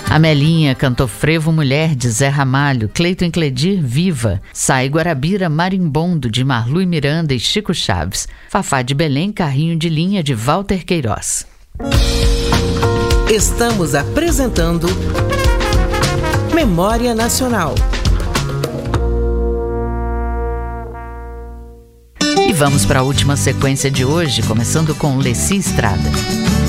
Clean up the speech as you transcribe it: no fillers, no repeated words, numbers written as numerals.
Amelinha cantou Frevo Mulher, de Zé Ramalho. Cleiton e Cledir, Viva. Sai Guarabira, Marimbondo, de Marlu e Miranda e Chico Chaves. Fafá de Belém, Carrinho de Linha, de Walter Queiroz. Estamos apresentando Memória Nacional. E vamos para a última sequência de hoje, começando com Leci Estrada.